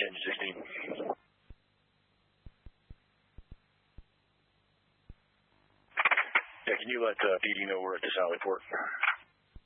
engine 16. Yeah, can you let PD know we're at the Sally Port?